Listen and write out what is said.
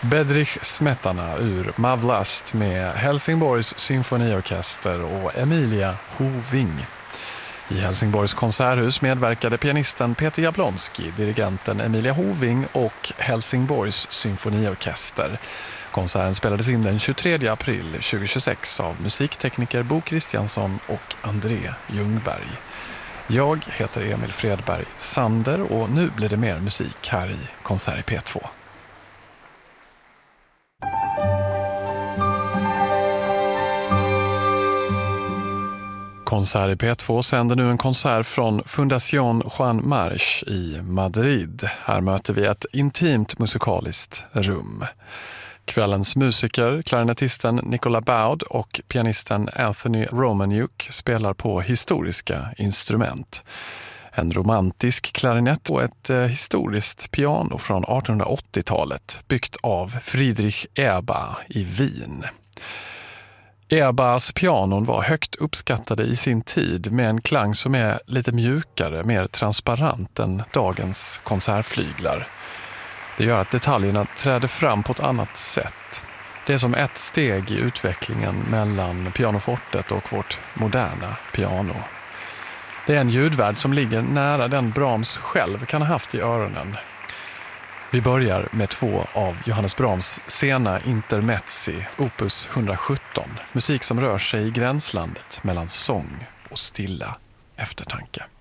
Bedřich Smetana ur Mavlast med Helsingborgs symfoniorkester och Emilia Hoving. I Helsingborgs konserthus medverkade pianisten Peter Jablonski, dirigenten Emilia Hoving och Helsingborgs symfoniorkester. Konserten spelades in den 23 april 2026 av musiktekniker Bo Kristiansson och André Ljungberg. Jag heter Emil Fredberg Sander och nu blir det mer musik här i Konsert i P2. Konsert i P2 sänder nu en konsert från Fundación Juan March i Madrid. Här möter vi ett intimt musikaliskt rum. Kvällens musiker, klarinettisten Nicola Baud och pianisten Anthony Romaniuk spelar på historiska instrument. En romantisk klarinett och ett historiskt piano från 1880-talet byggt av Friedrich Eber i Wien. Ebers pianon var högt uppskattade i sin tid med en klang som är lite mjukare, mer transparent än dagens konsertflyglar. Det gör att detaljerna träder fram på ett annat sätt. Det är som ett steg i utvecklingen mellan pianofortet och vårt moderna piano. Det är en ljudvärld som ligger nära den Brahms själv kan ha haft i öronen. Vi börjar med 2 av Johannes Brahms sena intermezzi, opus 117. Musik som rör sig i gränslandet mellan sång och stilla eftertanke.